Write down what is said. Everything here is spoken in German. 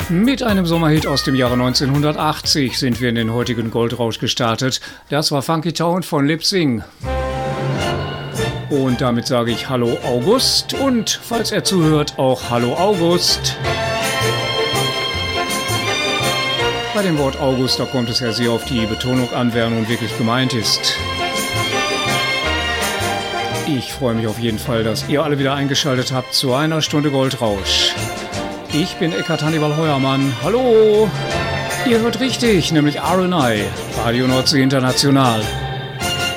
Mit einem Sommerhit aus dem Jahre 1980 sind wir in den heutigen Goldrausch gestartet. Das war Funky Town von Lip Sing. Und damit sage ich Hallo August und falls er zuhört, auch Hallo August. Bei dem Wort August, da kommt es ja sehr auf die Betonung an, wer nun wirklich gemeint ist. Ich freue mich auf jeden Fall, dass ihr alle wieder eingeschaltet habt zu einer Stunde Goldrausch. Ich bin Eckhard Hannibal Heuermann. Hallo! Ihr hört richtig, nämlich RNI, Radio Nordsee International.